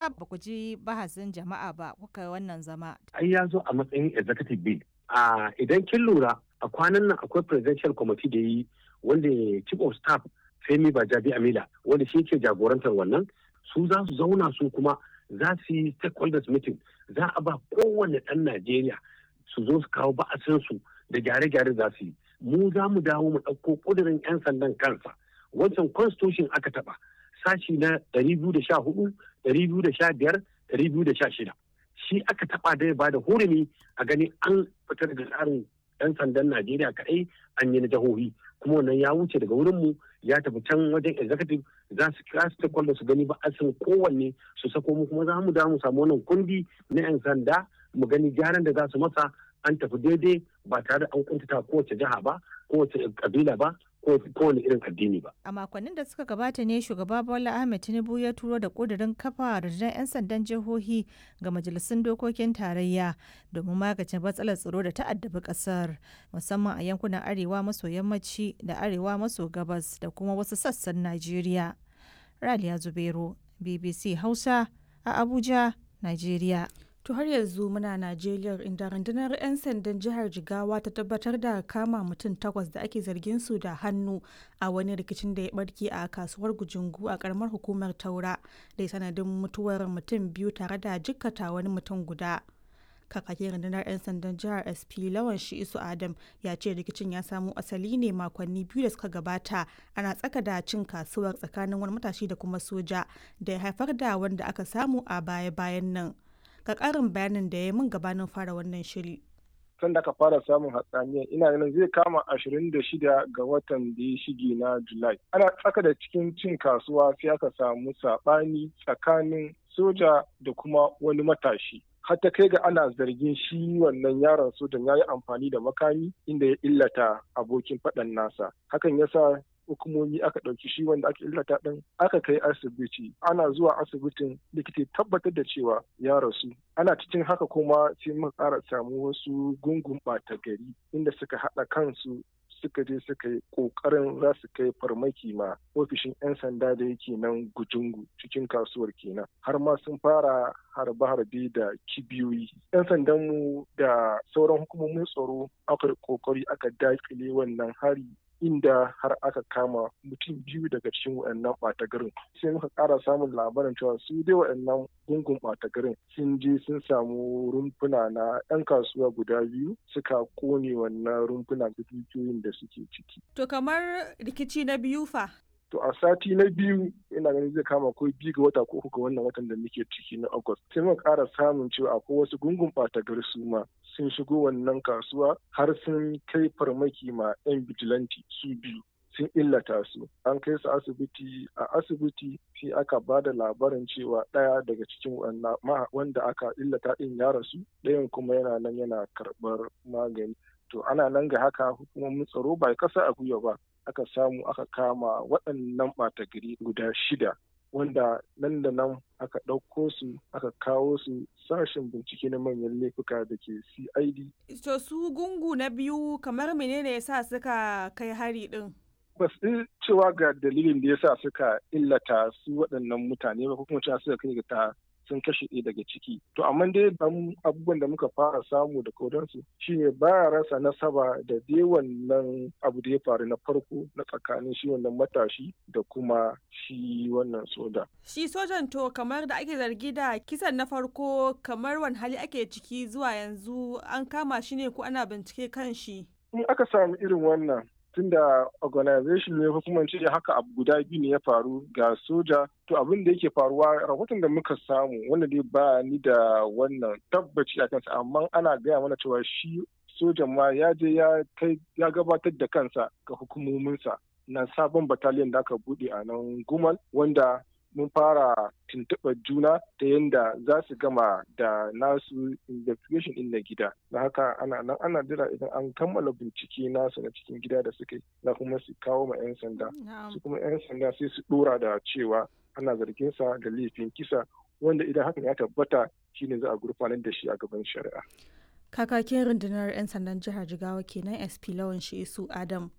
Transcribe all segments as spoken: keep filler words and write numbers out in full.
ba ku ji bahasin jama'a ba kuka wannan zama? Ai ya zo a matsayin executive bill. A idan kin lura a kwanan nan akwai presidential committee da yi wanda chief of staff Femi Bajabi Amila wanda shi ke jagorantar wannan, su za su zauna su kuma za su yi stakeholders meeting, za a ba kowane ɗan Najeriya su zo su kawo ba'asinsu da gyare-gyare za su yi. Mu za mu dawo mu ɗauko ƙudurin 'yan sandan kansa. Wancan constitution aka taɓa sashi na ɗari biyu da sha hudu, ɗari biyu da sha biyar, ɗari biyu da sha shida. Shi aka taɓa da ya ba da hurumi a gani an fitar da tsarin 'yan sandan Najeriya kaɗai an yi na jihohi. Kuma wannan ya wuce daga wurinmu ya tafi can wajen executive za su kira stakeholders su gani ba'asin kowanne su sako mu kuma za mu dawo mu samu wannan kundi na 'yan sanda mu gani gyaran da za su masa an tafi daidai ba tare da an kuntata kowace jiha ba, kowace kabila ba, ko kowane irin addini ba. A makonnin da suka gabata ne shugaba Bola Ahmed Tinubu ya turo da ƙudurin kafa rundunar 'yan sandan jihohi ga majalisun dokokin tarayya domin magance matsalar tsaro da ta'addabi ƙasar, musamman a yankunan arewa maso yammaci da arewa maso gabas da kuma wasu sassan Najeriya. Raliya Zubairu, B B C Hausa a Abuja, Najeriya. To har yanzu muna Najeriya inda rundunar 'yan sandan jihar Jigawa ta tabbatar da kama mutum takwas da ake zargin su da hannu a wani rikicin da ya barke a kasuwar Gujungu a karamar hukumar Taura da sanadin mutuwar mutum biyu tare da jikkata wani mutum guda. Kakakin rundunar 'yan sandan jihar S P Lawan Shi'isu Adam ya ce rikicin ya samo asali ne makonni biyu da suka gabata ana tsaka da cin kasuwar tsakanin wani matashi da kuma soja da ya haifar da wanda aka samu a baya-bayan nan. Ga ƙarin bayanin da ya mun gabanin fara wannan shiri. Tun da aka fara samun hatsaniyar ina ganin zai kama ashirin da shida ga watan da ya shige na Julai. Ana tsaka da cikin cin kasuwa sai aka samu saɓani tsakanin soja da kuma wani matashi. Har ta kai ga ana zargin shi wannan yaron sojan ya yi amfani da makami inda ya illata abokin faɗan nasa. Hakan ya sa hukumomi aka ɗauki shi wanda aka illata ɗin aka kai asibiti. Ana zuwa asibitin likita tabbatar da cewa ya rasu. Ana cikin haka kuma sai muka ƙara samu wasu gungun ɓata gari inda suka haɗa kansu suka je suka yi ƙoƙarin za su kai farmaki ma ofishin 'yan sanda da yake nan Gujungu cikin kasuwar kenan. Har ma sun fara harbe-harbe da kibiyoyi. 'Yan sandanmu da sauran hukumomin tsaro aka yi ƙoƙari aka daƙile wannan hari inda har aka kama mutum biyu daga cikin waɗannan ɓata garin. Sai muka ƙara samun labarin cewa su dai waɗannan gungun ɓata garin sun je sun samu rumfuna na 'yan kasuwa guda biyu suka ƙone wannan rumfuna da dukiyoyin da suke ciki. To kamar rikici na biyu fa? To a sati na biyu ina ganin zai kama ko biyu ga wata ko uku ga wannan watan da muke ciki na August. Sai muka ƙara samun cewa akwai wasu gungun ɓata gari su ma sun shigo wannan kasuwa har sun kai farmaki ma 'yan bijilanti su biyu sun illata su. An kai su asibiti, a asibiti sai aka ba da labarin cewa ɗaya daga cikin wanda aka illata ɗin ya rasu, ɗayan kuma yana nan yana karɓar magani. To ana nan ga haka hukumomin tsaro ba kasa a gwiwa ba aka samu aka kama waɗannan ɓata gari guda shida wanda nan da nan aka ɗauko su aka kawo su sashen bincike na manyan laifuka da ke C I D. To su gungu na biyu kamar menene yasa suka kai hari ɗin? Ba su cewa ga dalilin da yasa suka illata su waɗannan mutane ba ko kuma cewa suka kai ga ta sun kashe ɗaya daga ciki. To amma dai abubuwan da muka fara samu da kodansu shine baya rasa nasaba da dai wannan abu da ya faru na farko na tsakanin shi wannan matashi da kuma shi wannan soja. Shi sojan to kamar da ake zargi da kisan na farko kamar wani hali ake ciki zuwa yanzu an kama shi ne ko ana bincike kan shi? In aka samu irin wannan tunda organization ne hukumar ce haka abu guda biyu ne ya faru ga soja to abin da yake faruwa rahoton da muka samu wanda dai ba ni da wannan tabbaci a kansa amma ana gaya mana cewa shi sojan ma ya je ya kai ya gabatar da kansa ga hukumominsa na sabon battalion da aka bude a nan Gumal wanda mun fara tuntuɓar juna ta yadda za su gama da nasu investigation ɗin na gida. Da haka ana nan ana jira idan an kammala bincike nasu na cikin gida da suke na kuma su kawo ma 'yan sanda. Su kuma 'yan sanda sai su ɗora da cewa ana zargin sa da laifin kisa wanda idan hakan ya tabbata shine za a gurfanar da shi a gaban shari'a. Kakakin rundunar 'yan sandan jihar Jigawa kenan S P Lawan Shi'isu Adam.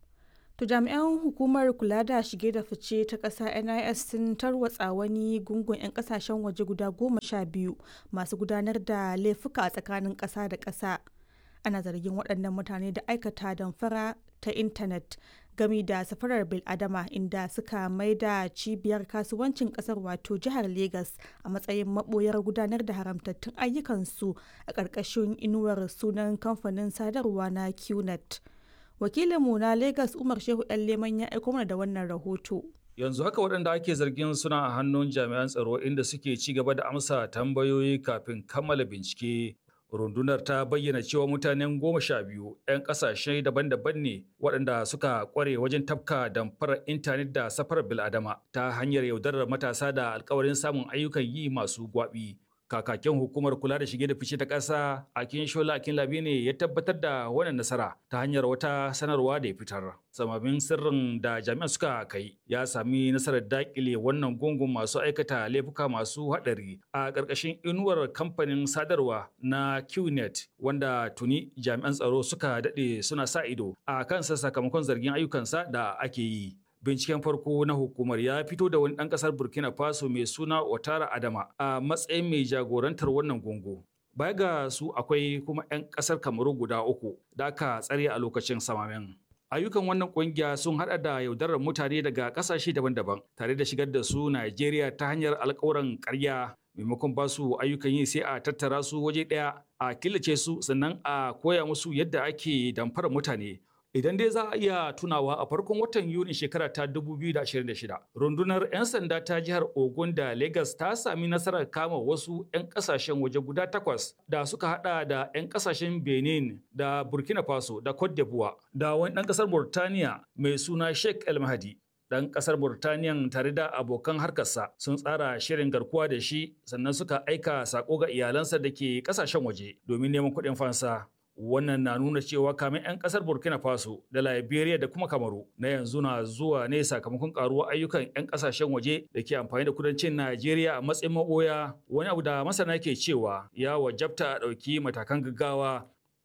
To jami'an hukumar kula da shige da fice ta ƙasa N I S sun tarwatsa wani gungun 'yan ƙasashen waje guda goma sha biyu masu gudanar da laifuka a tsakanin ƙasa da ƙasa. Ana zargin waɗannan mutane da aikata damfara ta intanet gami da safarar bil'adama inda suka maida cibiyar kasuwancin ƙasar wato jihar Legas a matsayin maɓoyar gudanar da haramtattun ayyukansu a ƙarƙashin inuwar sunan kamfanin sadarwa na Q net. Wakilinmu na Legas Umar Shehu ɗan Leman ya aiko mana da wannan rahoto. Yanzu haka waɗanda ake zargin suna a hannun jami'an tsaro inda suke ci gaba da amsa tambayoyi kafin kammala bincike. Rundunar ta bayyana cewa mutanen goma sha biyu 'yan ƙasashe daban-daban ne waɗanda suka ƙware wajen tafka damfarar intanet da safarar bil'adama ta hanyar yaudarar matasa da alkawarin samun ayyukan yi masu gwaɓi. Kakakin hukumar kula da shige da fice ta ƙasa Akin Shola Akin Labi ne ya tabbatar da wannan nasara ta hanyar wata sanarwa da ya fitar. Samamin sirrin da jami'an suka kai ya sami nasarar dakile wannan gungun masu aikata laifuka masu haɗari a ƙarƙashin inuwar kamfanin sadarwa na Q net wanda tuni jami'an tsaro suka daɗe suna sa ido a kansa sakamakon zargin ayyukansa da ake yi. Binciken farko na hukumar ya fito da wani ɗan ƙasar Burkina Faso mai suna Otara Adama a matsayin mai jagorantar wannan gungu. Baya ga su akwai kuma 'yan ƙasar Kamaru guda uku da aka tsare a lokacin samamen. Ayyukan wannan ƙungiya sun haɗa da yaudarar mutane daga ƙasashe daban-daban tare da shigar da su Najeriya ta hanyar alƙawuran ƙarya. Maimakon ba su ayyukan yi sai a tattara su waje ɗaya a killace su sannan a koya musu yadda ake damfarar mutane. Idan dai za a iya tunawa a farkon watan Yuni shekara ta dubu biyu da ashirin da shida, rundunar 'yan sanda ta jihar Ogun da Lagos ta sami nasarar kama wasu 'yan kasashen waje guda takwas da suka hada da 'yan kasashen Benin da Burkina Faso da Cote d'Ivoire da wani ɗan ƙasar Burtaniya mai suna Sheikh El Mahdi. Ɗan ƙasar Burtaniyan tare da abokan harkarsa sun tsara shirin garkuwa da shi sannan suka aika sako ga iyalansa da ke ƙasashen waje domin neman kuɗin fansa. Wannan na nuna cewa kamin 'yan kasar Burkina Faso da Liberia da kuma Kamaru na yanzu na zuwa ne sakamakon karuwar ayyukan 'yan kasashen waje da ke amfani da kudancin Najeriya a matsayin maboya, wani abu da masana ke cewa ya wajabta a ɗauki matakan gaggawa.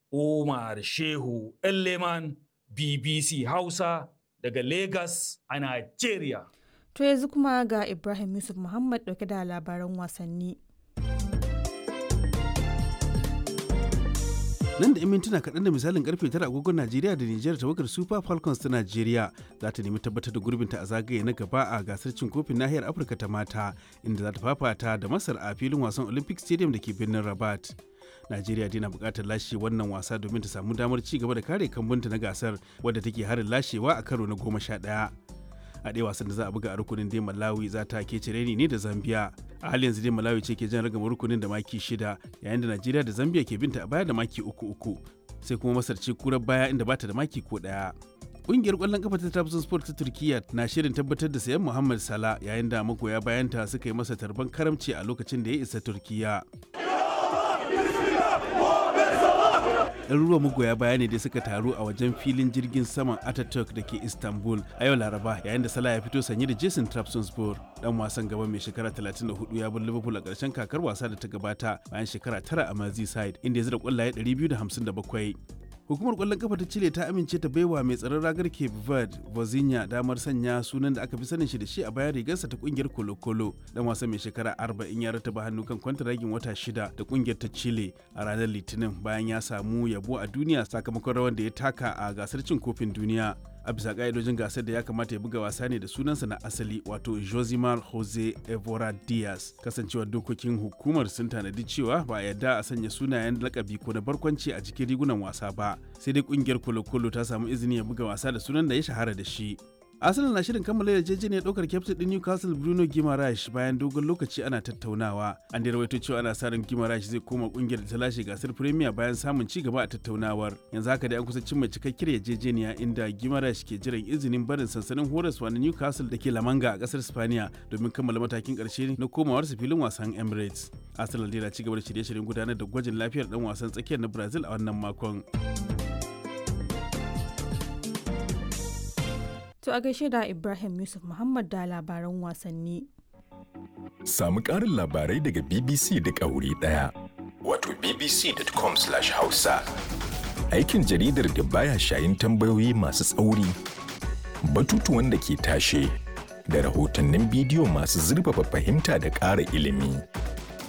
Umar Shehu ɗan Leman, B B C Hausa daga Lagos a Najeriya. To yanzu kuma ga Ibrahim Yusuf Muhammad ɗauke da labaran wasanni. Nan da 'yan mintuna kaɗan da misalin karfe tara agogon Najeriya da Nijar tawagar Super Falcons ta Najeriya za ta nemi tabbatar da gurbinta a zagaye na gaba a gasar cin kofin nahiyar Afirka ta mata inda za ta fafata da Masar a filin wasan Olympic Stadium da ke birnin Rabat. Najeriya dai na buƙatar lashe wannan wasa domin ta samu damar ci gaba da kare kambunta na gasar wadda take harin lashewa a karo na goma sha ɗaya. A ɗaya wasan da za a buga a rukunin dai Malawi za ta kece reni ne da Zambia. A halin yanzu dai Malawi ce ke jan ragama rukunin da maki shida yayin da Najeriya da Zambia ke binta a baya da maki uku uku. Sai kuma Masar ce kurar baya inda bata da maki ko ɗaya. Ƙungiyar ƙwallon kafa ta Trabzon Sport ta Turkiyya na shirin tabbatar da sayan Mohamed Salah yayin da magoya bayanta suka yi masa tarban karamci a lokacin da ya isa Turkiyya. ɗaruruwan magoya baya ne da suka taru a wajen filin jirgin saman Ataturk da ke Istanbul a yau Laraba yayin da Salah ya fito sanye da Jason Trabzonspor. Dan wasan gaba mai shekara talatin da hudu ya bar Liverpool a ƙarshen kakar wasa da ta gabata bayan shekara tara a Merseyside inda ya zira ƙwallaye ɗari biyu da hamsin da bakwai. Hukumar ƙwallon kafa ta Chile ta amince ta baiwa mai tsaron ragar Cape Verde, Vozinha, damar sanya sunan da aka fi sanin shi da shi a bayan rigarsa ta kungiyar Colo Colo. Dan wasan mai shekara arba'in ya rataba hannu kan kwantaragin wata shida da kungiyar ta Chile a ranar Litinin bayan ya samu yabo a duniya sakamakon rawar da ya taka a gasar cin kofin duniya. A bisa ka'idojin gasar da ya kamata ya buga wasa ne da sunansa na asali wato Josimar Jose Evora Diaz. Kasancewar dokokin hukumar sun tanadi cewa ba a yarda a sanya sunayen lakabi ko na barkwanci a jikin rigunan wasa ba. Sai dai kungiyar Colo Colo ta samu izini ya buga wasa da sunan da ya shahara da shi. Arsenal na shirin kammala yarjejeniyar ɗaukar kyaftin ɗin Newcastle Bruno Guimaraes bayan dogon lokaci ana tattaunawa. An da rawaito cewa ana sa ran Guimaraes zai koma ƙungiyar da ta lashe gasar Premier bayan samun ci gaba a tattaunawar. Yanzu haka dai an kusa cimma cikakkiyar yarjejeniya inda Guimaraes ke jiran izinin barin sansanin horaswa na Newcastle da ke La Manga a ƙasar Spaniya domin kammala matakin ƙarshe na komawarsa filin wasan Emirates. Arsenal dai na ci gaba da shirye-shiryen gudanar da gwajin lafiyar ɗan wasan tsakiyar na Brazil a wannan makon. To a gaishe da Ibrahim Yusuf Muhammad da labaran wasanni. Samu ƙarin labarai daga B B C da ƙauri ɗaya. Wato b b c dot com slash hausa. Aikin jaridar da baya shayin tambayoyi masu tsauri, batutuwan da ke tashe, da rahotannin bidiyo masu zurfafa fahimta da ƙara ilimi.